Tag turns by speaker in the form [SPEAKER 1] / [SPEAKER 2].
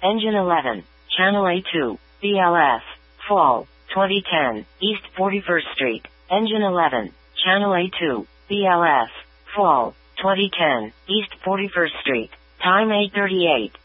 [SPEAKER 1] Engine 11, Channel A2, BLF, Fall, 2010, East 41st Street. Engine 11, Channel A2, BLF, Fall, 2010, East 41st Street. Time 8:38.